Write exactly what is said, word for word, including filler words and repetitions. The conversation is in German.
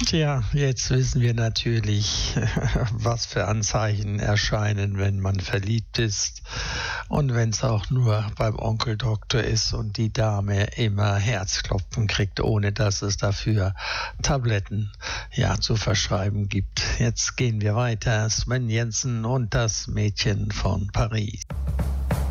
Tja, jetzt wissen wir natürlich, was für Anzeichen erscheinen, wenn man verliebt ist und wenn es auch nur beim Onkel Doktor ist und die Dame immer Herzklopfen kriegt, ohne dass es dafür Tabletten ja zu verschreiben gibt. Jetzt gehen wir weiter. Sven Jensen und das Mädchen von Paris.